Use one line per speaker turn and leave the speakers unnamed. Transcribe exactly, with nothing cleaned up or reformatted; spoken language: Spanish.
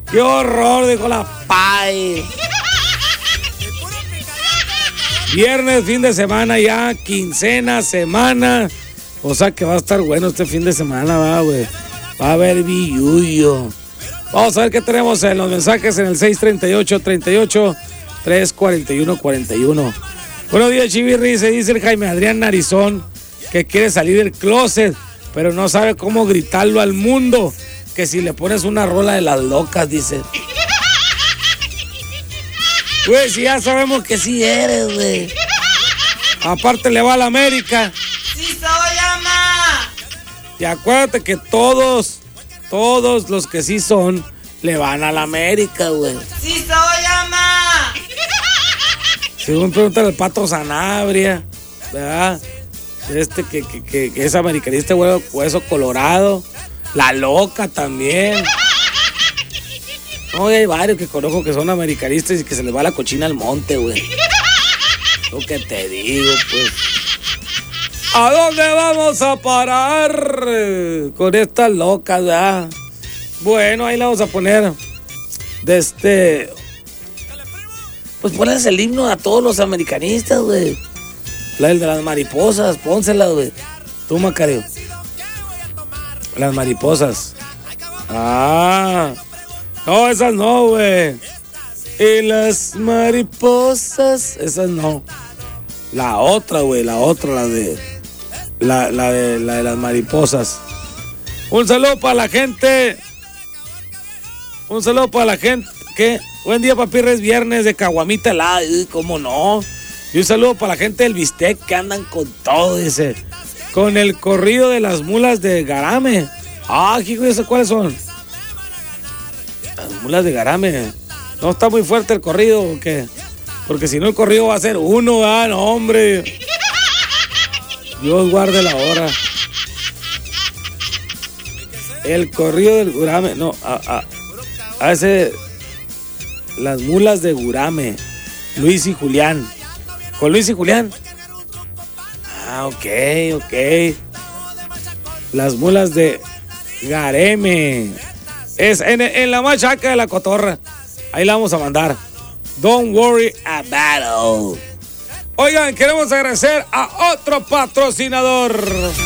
¡Qué horror! Dijo la Pai. Viernes, fin de semana ya, quincena, semana. O sea que va a estar bueno este fin de semana, va, güey. Va a haber billuyo. Vamos a ver qué tenemos en los mensajes en el seis treinta y ocho, treinta y ocho, tres cuarenta y uno, cuarenta y uno. Buenos días, Chivirri. Se dice el Jaime Adrián Narizón que quiere salir del closet, pero no sabe cómo gritarlo al mundo. Que si le pones una rola de Las Locas, dice. Güey, si ya sabemos que sí eres, güey. Aparte le va a la América.
¡Sí soy, ama!
Y acuérdate que todos, todos los que sí son, le van a la América, güey.
¡Sí soy, ama!
Según pregunta el Pato Sanabria, ¿verdad? Este que, que, que, que es americanista, güey, hueso colorado. La Loca también. No, hay varios que conozco que son americanistas y que se les va la cochina al monte, güey. Lo que te digo, pues. ¿A dónde vamos a parar con estas locas, verdad? Bueno, ahí la vamos a poner. De este. Pues ponles el himno a todos los americanistas, güey. La de las mariposas, pónsela, güey. Tú, Macario. Las mariposas. Ah. No, esas no, güey. Y las mariposas, esas no. La otra, güey, la otra, la de la, la de la de las mariposas. Un saludo para la gente. Un saludo para la gente. ¿Qué? Buen día, papirres, viernes de caguamita helada. ¿Cómo no? Y un saludo para la gente del Bistec que andan con todo, dice. Con el corrido de las mulas de Garame. Ah, hijo, ¿cuáles son? Las mulas de Garame. ¿No está muy fuerte el corrido o qué? Porque si no el corrido va a ser uno, ah, no, hombre. Dios guarde la hora. El corrido del Gurame. No, a, a, a ese. Las mulas de Gurame. Luis y Julián. ¿Con Luis y Julián? Ah, ok, ok. Las mulas de Gareme. Es en, en la machaca de la cotorra. Ahí la vamos a mandar. Don't worry about it. Oigan, queremos agradecer a otro patrocinador.